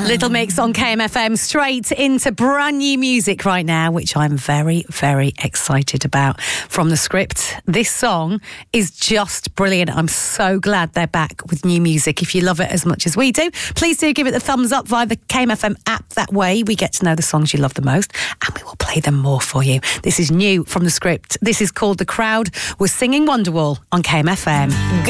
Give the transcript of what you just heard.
Little Mix on KMFM, straight into brand new music right now, which I'm very, very excited about. From The Script, this song is just brilliant. I'm so glad they're back with new music. If you love it as much as we do, please do give it the thumbs up via the KMFM app. That way we get to know the songs you love the most and we will play them more for you. This is new from The Script. This is called The Crowd Was Singing Wonderwall on KMFM.